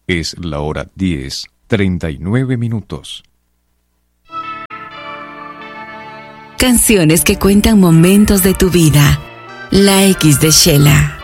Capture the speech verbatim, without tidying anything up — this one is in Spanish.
Es la hora diez, treinta y nueve minutos. Canciones que cuentan momentos de tu vida. La X de Shela.